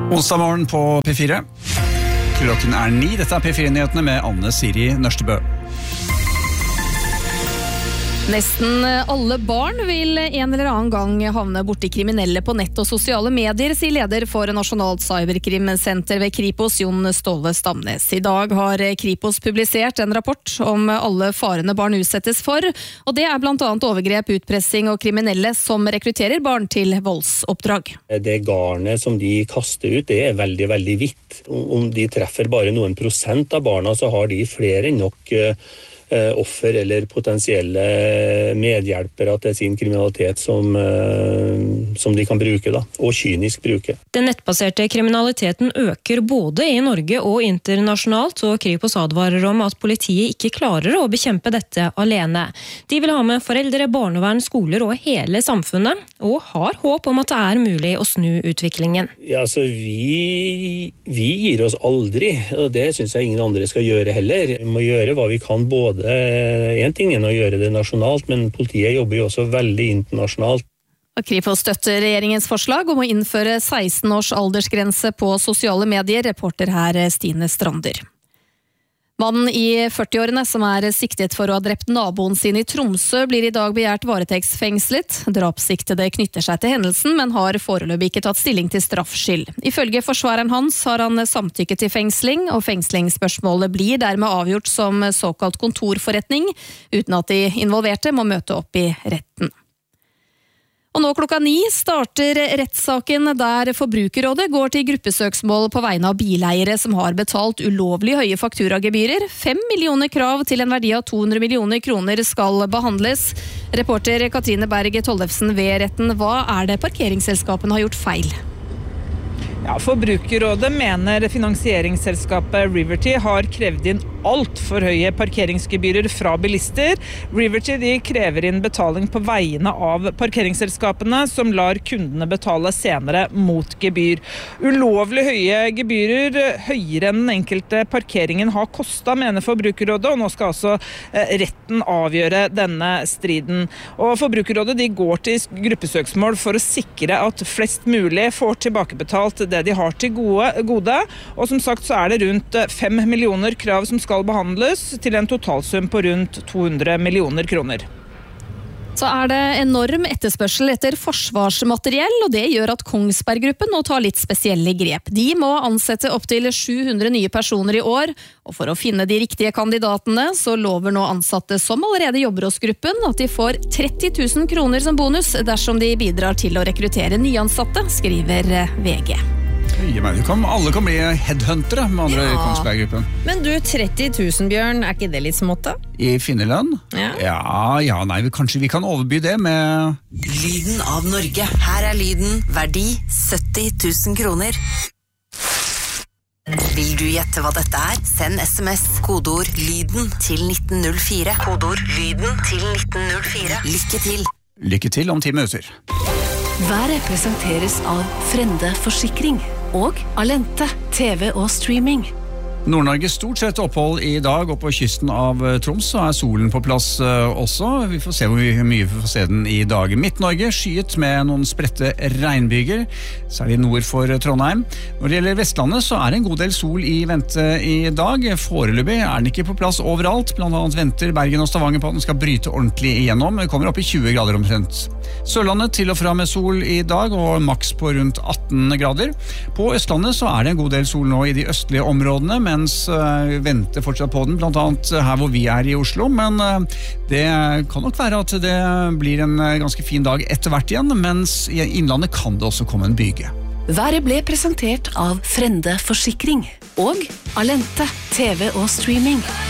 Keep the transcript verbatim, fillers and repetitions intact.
Onsdag morgen på P fire. Klokken er ni. Dette er P fire-nyhetene med Anne Siri Nørstebø. Nesten alle barn vil en eller annen gang havne borti kriminelle på nett og sosiale medier, sier leder for Nasjonalt Cyberkrimsenter ved Kripos, Jon Ståle Stamnes. I dag har Kripos publisert en rapport om alle farene barn utsettes for, og det er blant annet overgrep, utpressing og kriminelle som rekrutterer barn til voldsoppdrag. Det garnet som de kaster ut, det er veldig, veldig vidt. Om de treffer bare noen prosent av barna, så har de flere enn nok offer eller potensielle medhjelpere til sin kriminalitet som, som de kan bruke, da, og kynisk bruke. Den nettbaserte kriminaliteten øker både i Norge og internasjonalt, og Kripos advarer om at politiet ikke klarer å bekjempe dette alene. De vil ha med foreldre, barnevern, skoler og hele samfunnet, og har håp om at det er mulig å snu utviklingen. Ja, altså, vi, vi gir oss aldri, og det synes jeg ingen andre skal gjøre heller. Vi må gjøre hva vi kan både En ting er å gjøre det nasjonalt, men politiet jobber jo også veldig internasjonalt. Kripos støtter regjeringens forslag om å innføre seksten års aldersgrense på sosiale medier, reporter her Stine Strander. Mannen i førtiårene som er siktet for å ha drept naboen sin i Tromsø blir i dag begjært varetektsfengslet. Drapssiktede knytter seg til hendelsen, men har foreløpig ikke tatt stilling til straffskyld. Ifølge forsvareren hans har han samtykket til fengsling, og fengslingsspørsmålet blir dermed avgjort som såkalt kontorforretning, uten at de involverte må møte opp i retten. Og nå klokka ni starter rettssaken der Forbrukerrådet går til gruppesøksmål på vegne av bileiere som har betalt ulovlig høye fakturagebyrer. Fem millioner krav til en verdi av to hundre millioner kroner skal behandles. Reporter Katrine Berg Tollefsen ved retten, hva er det parkeringsselskapene har gjort feil? Ja, Forbrukerrådet mener finansieringsselskapet Riverty har krevd inn alt for høye parkeringsgebyrer fra bilister. Riverty de krever inn betaling på vegne av parkeringsselskapene som lar kundene betale senere mot gebyr. Ulovlig høye gebyrer, høyere enn den enkelte parkeringen har kostet, mener Forbrukerrådet, og nå skal altså retten avgjøre denne striden. Og Forbrukerrådet de går til gruppesøksmål for å sikre at flest mulig får tilbakebetalt det de har til gode, gode. Og som sagt så er det rundt fem millioner krav som skal behandles til en totalsum på rundt to hundre millioner kroner. Så er det enorm etterspørsel etter forsvarsmateriell, og det gjør at Kongsberg Gruppen nå tar litt spesielle grep. De må ansette opp til sju hundre nye personer i år, og for å finne de riktige kandidatene så lover nå ansatte som allerede jobber hos gruppen at de får tretti tusen kroner som bonus dersom de bidrar til å rekruttere nyansatte, skriver V G. Ja, men kan, alle kan bli headhuntere med andre ja. Kongsberg-gruppen. Men du, tretti tusen, Bjørn, er ikke det litt smått da? I finnerlønn? Ja. ja, ja, nei, vi, kanskje vi kan overby det med... Lyden av Norge. Her er lyden, verdi sytti tusen kroner. Vil du gjette hva dette er? Send sms, kodeord lyden til nitten null fire. Kodeord lyden til nitten null fire. Lykke til! Lykke til om ti minutter. Været presenteres av Frende Forsikring og Alente, T V og streaming. Nord-Norge stort sett opphold i dag, og på kysten av Troms så er solen på plass uh, også. Vi får se hvor mye vi får se den i dag. Midt-Norge skyet med noen spredte regnbyger, særlig nord for Trondheim. Når det gjelder Vestlandet så er det en god del sol i vente i dag. Foreløpig er den ikke på plass overalt, blant annet venter Bergen og Stavanger på at den skal bryte ordentlig igjennom. Det kommer opp i tjue grader omtrent. Sørlandet til og fra med sol i dag, og maks på rundt atten grader. På Østlandet så er det en god del sol nå i de østlige områdene, mens uh, venter fortsatt på den, blant annet her hvor vi er i Oslo, men uh, det kan nok være at det blir en uh, ganske fin dag etter hvert igjen, mens i innlandet kan det også komme en byge. Været ble presentert av Frende Forsikring og Alente, T V og streaming.